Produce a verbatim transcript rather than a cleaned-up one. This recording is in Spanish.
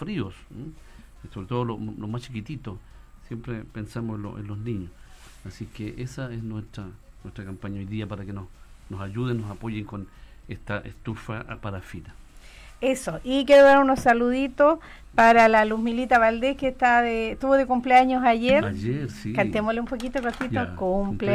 fríos, ¿eh? Sobre todo los lo más chiquititos, siempre pensamos en, lo, en los niños. Así que esa es nuestra nuestra campaña hoy día para que nos, nos ayuden, nos apoyen con esta estufa a parafina. Eso, y quiero dar unos saluditos para la Luzmilita Valdés, que está de, estuvo de cumpleaños ayer. Ayer, sí. Cantémosle un poquito, cortito, Ya, cumple